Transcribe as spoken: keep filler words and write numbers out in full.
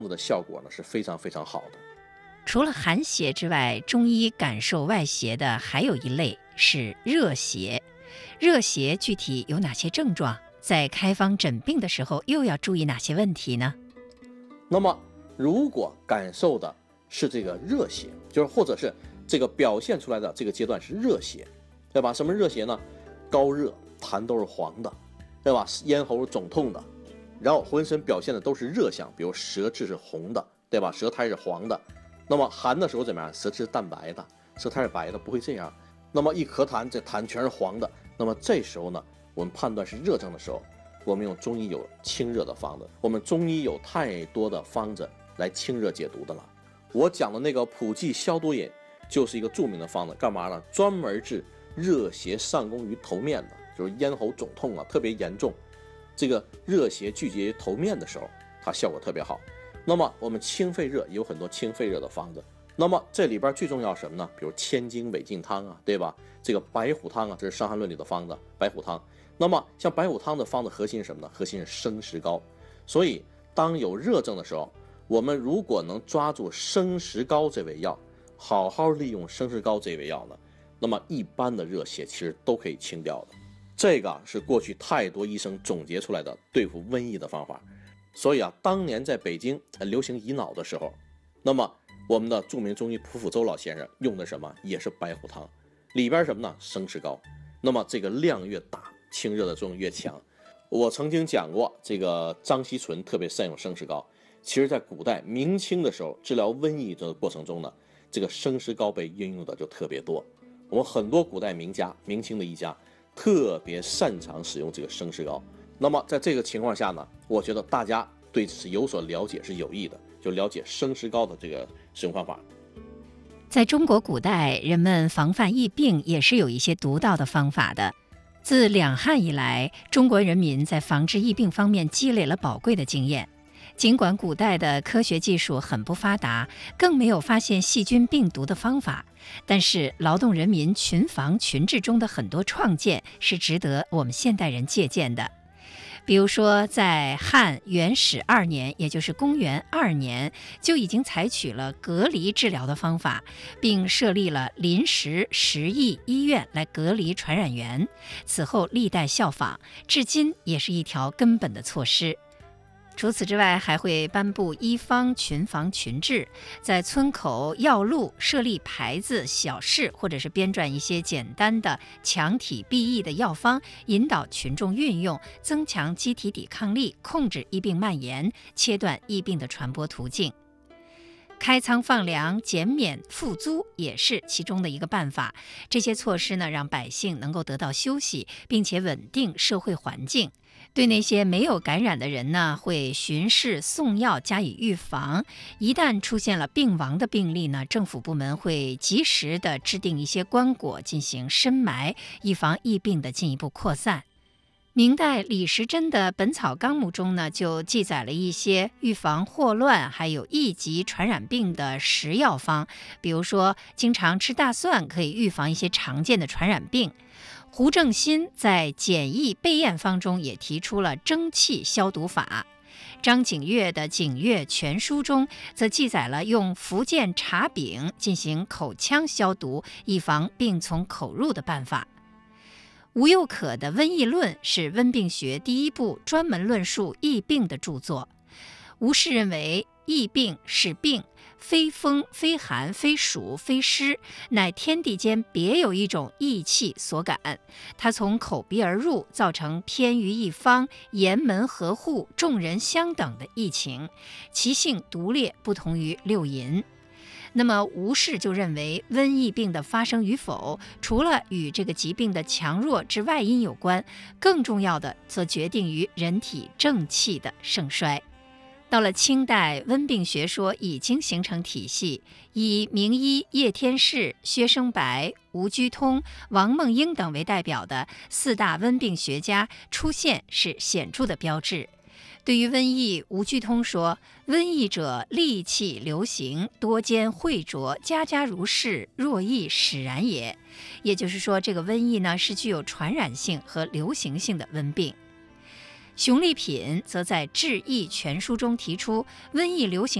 的效果呢是非常非常好的。 除了寒邪之外，中医感受外邪的还有一类是热邪。热邪具体有哪些症状？在开方诊病的时候又要注意哪些问题呢？ 那么如果感受的是这个热邪，就是或者是这个表现出来的这个阶段是热邪，对吧？什么热邪呢？高热，痰都是黄的，对吧？咽喉是肿痛的，然后浑身表现的都是热象，比如舌质是红的，对吧？舌苔是黄的。那么寒的时候怎么样？舌质是淡白的，舌苔是白的，不会这样。那么一咳痰，这痰全是黄的。那么这时候呢，我们判断是热症的时候，我们用中医有清热的方子。我们中医有太多的方子来清热解毒的了。我讲的那个普济消毒饮就是一个著名的方子，干嘛呢？专门治热邪上攻于头面的，就是咽喉肿痛啊，特别严重。这个热邪聚集于头面的时候，它效果特别好。那么我们清肺热也有很多清肺热的方子。那么这里边最重要什么呢？比如千金韦劲汤啊，对吧？这个白虎汤啊，这是《伤寒论》里的方子，白虎汤。那么像白虎汤的方子核心是什么呢？核心是生石膏。所以当有热症的时候，我们如果能抓住生石膏这味药，好好利用生石膏这味药呢，那么一般的热邪其实都可以清掉的。这个是过去太多医生总结出来的对付瘟疫的方法。所以啊，当年在北京流行乙脑的时候，那么我们的著名中医蒲辅周老先生用的什么？也是白虎汤，里边什么呢？生石膏。那么这个量越大，清热的作用越强。我曾经讲过，这个张锡纯特别善用生石膏。其实在古代明清的时候，治疗瘟疫的过程中呢，这个生石膏被运用的就特别多。我们很多古代名家，明清的医家特别擅长使用这个生石膏。那么在这个情况下呢，我觉得大家对此有所了解是有益的，就了解生石膏的这个使用方法。 在中国古代，人们防范疫病也是有一些独到的方法的。自两汉以来，中国人民在防治疫病方面积累了宝贵的经验。尽管古代的科学技术很不发达，更没有发现细菌病毒的方法，但是劳动人民群防群治中的很多创建是值得我们现代人借鉴的。比如说，在汉元始二年，也就是公元二年，就已经采取了隔离治疗的方法，并设立了临时十亿医院来隔离传染源。此后历代效仿，至今也是一条根本的措施。除此之外，还会颁布医方群防群治，在村口药路设立牌子、小事，或者是编撰一些简单的强体避疫的药方，引导群众运用，增强机体抵抗力，控制疫病蔓延，切断疫病的传播途径。开仓放粮、减免赋租也是其中的一个办法。这些措施呢，让百姓能够得到休息，并且稳定社会环境。对那些没有感染的人呢，会巡视送药加以预防。一旦出现了病亡的病例呢，政府部门会及时的制定一些棺椁进行深埋，以防疫病的进一步扩散。明代李时珍的《本草纲目》中呢，就记载了一些预防霍乱还有疫疾传染病的食药方，比如说经常吃大蒜可以预防一些常见的传染病。胡正新在《简易备验方》中也提出了蒸汽消毒法。张景岳的《景岳全书》中则记载了用福建茶饼进行口腔消毒，以防病从口入的办法。吴又可的《瘟疫论》是温病学第一部专门论述疫病的著作。吴氏认为，疫病是病，非风非寒非暑非湿，乃天地间别有一种疫气所感，它从口鼻而入，造成偏于一方、严门合户、众人相等的疫情，其性独烈，不同于六淫。那么吴氏就认为，瘟疫病的发生与否，除了与这个疾病的强弱之外因有关，更重要的则决定于人体正气的盛衰。到了清代，温病学说已经形成体系，以名医叶天士、薛生白、吴居通、王梦英等为代表的四大温病学家出现是显著的标志。对于瘟疫，吴居通说，瘟疫者，戾气流行，多间秽浊，家家如是，若疫使然也。也就是说，这个瘟疫呢是具有传染性和流行性的瘟病。 熊立品则在《治疫全书》中提出，瘟疫流行